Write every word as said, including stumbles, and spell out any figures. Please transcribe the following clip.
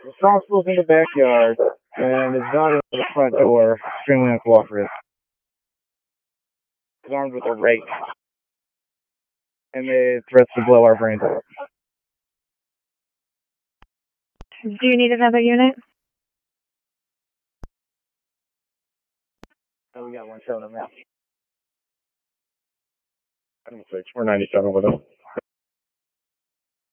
Responsible in the backyard, and is not in the front door, extremely uncooperative. Is armed with a rake, and made threats to blow our brains out. Do you need another unit? Oh, we got one showing up now. I don't think we're ninety-seven with them.